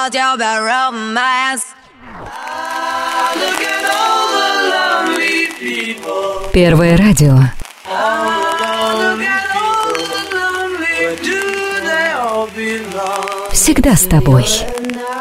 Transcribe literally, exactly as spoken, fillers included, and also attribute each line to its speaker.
Speaker 1: hold your bad romance. Look at all the lovely people.
Speaker 2: Первое радио.
Speaker 1: Look at all the lovely, do they all belong?
Speaker 2: Всегда с тобой.